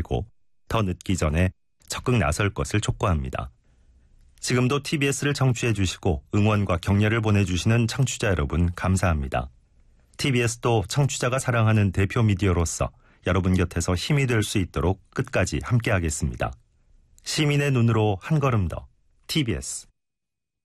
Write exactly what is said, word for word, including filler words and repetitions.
말고 더 늦기 전에 적극 나설 것을 촉구합니다. 지금도 티비에스를 청취해 주시고 응원과 격려를 보내주시는 청취자 여러분 감사합니다. 티비에스도 청취자가 사랑하는 대표 미디어로서 여러분 곁에서 힘이 될 수 있도록 끝까지 함께하겠습니다. 시민의 눈으로 한 걸음 더 티비에스